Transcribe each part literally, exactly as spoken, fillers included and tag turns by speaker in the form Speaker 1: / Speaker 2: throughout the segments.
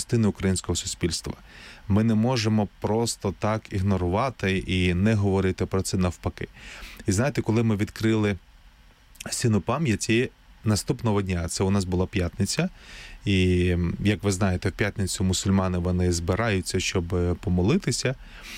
Speaker 1: частиною українського суспільства. Ми не можемо просто так ігнорувати і не говорити про це навпаки. І знаєте, коли ми відкрили стіну пам'яті, наступного дня, це у нас була п'ятниця, і, як ви знаєте, в п'ятницю мусульмани, вони збираються, щоб помолитися.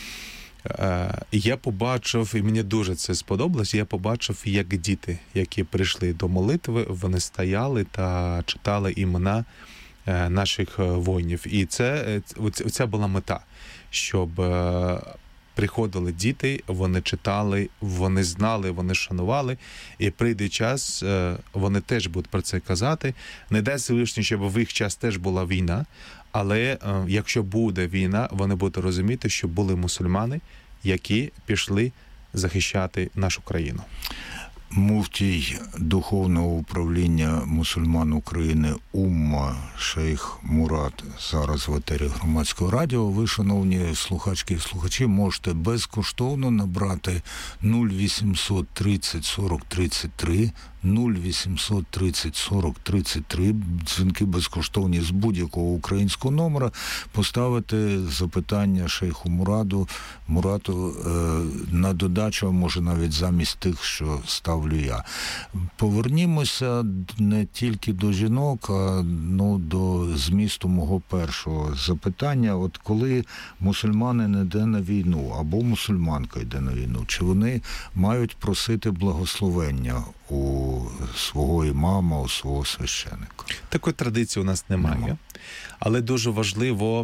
Speaker 1: Я побачив, і мені дуже це сподобалось, я побачив, як діти, які прийшли до молитви, вони стояли та читали імена наших воїнів. І це, це була мета, щоб приходили діти, вони читали, вони знали, вони шанували, і прийде час, вони теж будуть про це казати. Не дай Всевишній, щоб в їх час теж була війна, але якщо буде війна, вони будуть розуміти, що були мусульмани, які пішли захищати нашу країну.
Speaker 2: Муфтій Духовного управління мусульман України Умма шейх Мурат зараз в етері Громадського радіо. Ви, шановні слухачки і слухачі, можете безкоштовно набрати нуль вісімсот тридцять сорок тридцять три, нуль вісімсот тридцять сорок тридцять три, дзвінки безкоштовні з будь-якого українського номера, поставити запитання шейху Мураду, Мурату на додачу, а може навіть замість тих, що ставлю я. Повернімося не тільки до жінок, а ну, до змісту мого першого запитання. От коли мусульманин йде на війну, або мусульманка йде на війну, чи вони мають просити благословення у свого імама, у свого священика?
Speaker 1: Такої традиції у нас немає. Нема. Але дуже важливо,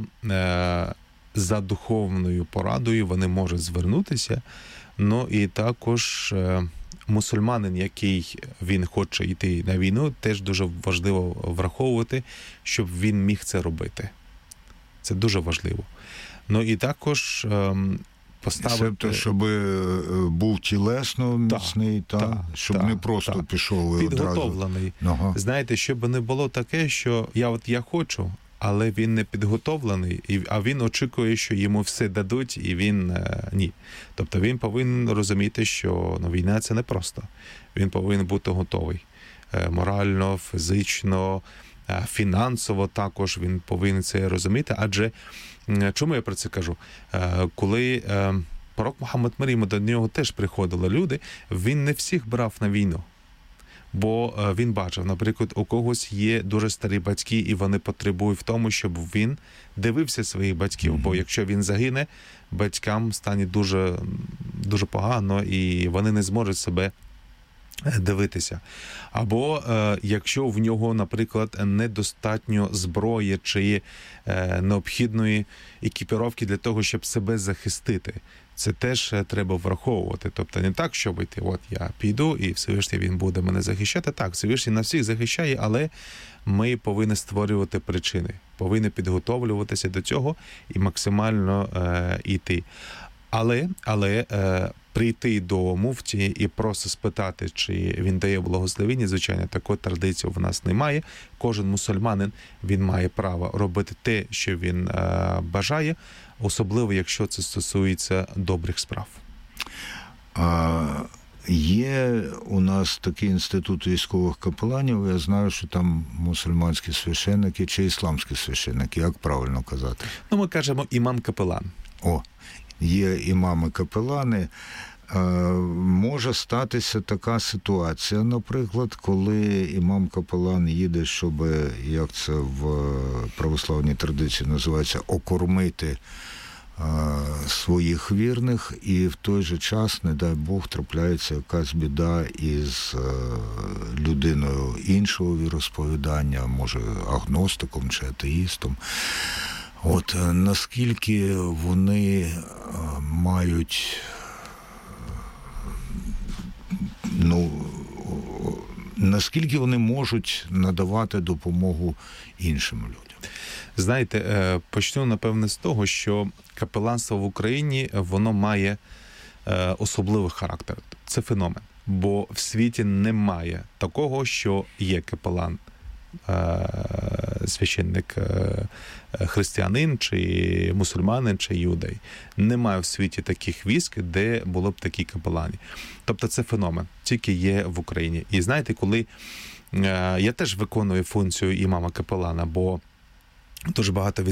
Speaker 1: за духовною порадою вони можуть звернутися. Ну і також мусульманин, який він хоче йти на війну, теж дуже важливо враховувати, щоб він міг це робити. Це дуже важливо. Ну і також поставити...
Speaker 2: Себто, щоб був тілесно міцний, та, та, та, щоб та, не просто та. пішов і одразу.
Speaker 1: Підготовлений.
Speaker 2: Ага.
Speaker 1: Знаєте, щоб не було таке, що я от я хочу, але він не підготовлений, а він очікує, що йому все дадуть, і він е, ні. Тобто він повинен розуміти, що ну, війна – це не просто. Він повинен бути готовий. Е, морально, фізично, е, фінансово також він повинен це розуміти. Адже, е, чому я про це кажу? Е, коли е, пророк Мухаммед мир йому, до нього теж приходили люди, він не всіх брав на війну. Бо він бачив, наприклад, у когось є дуже старі батьки, і вони потребують в тому, щоб він дивився своїх батьків. Mm-hmm. Бо якщо він загине, батькам стане дуже, дуже погано, і вони не зможуть себе дивитися. Або е, якщо в нього, наприклад, недостатньо зброї чи е, необхідної екіпіровки для того, щоб себе захистити. Це теж треба враховувати. Тобто не так, щоб йти, от я піду, і Всевишній він буде мене захищати. Так, Всевишній на всіх захищає, але ми повинні створювати причини, повинні підготовлюватися до цього і максимально е, йти. Але, але е, прийти до муфті і просто спитати, чи він дає благословення, звичайно, такої традиції в нас немає. Кожен мусульманин, він має право робити те, що він е, бажає, особливо, якщо це стосується добрих справ.
Speaker 2: А є у нас такий інститут військових капеланів, я знаю, що там мусульманські священники чи ісламські священники, як правильно казати?
Speaker 1: Ну, ми кажемо імам-капелан.
Speaker 2: О, є імами-капелани. Може статися така ситуація, наприклад, коли імам-капелан їде, щоб, як це в православній традиції називається, окормити своїх вірних, і в той же час, не дай Бог, трапляється якась біда із людиною іншого віросповідання, може агностиком чи атеїстом. От наскільки вони мають, ну, наскільки вони можуть надавати допомогу іншим людям?
Speaker 1: Знаєте, почну, напевне, з того, що капеланство в Україні, воно має особливий характер. Це феномен. Бо в світі немає такого, що є капелан, священник християнин, чи мусульманин, чи юдей. Немає в світі таких військ, де було б такі капелані. Тобто це феномен, тільки є в Україні. І знаєте, коли я теж виконую функцію імама-капелана, бо дуже багато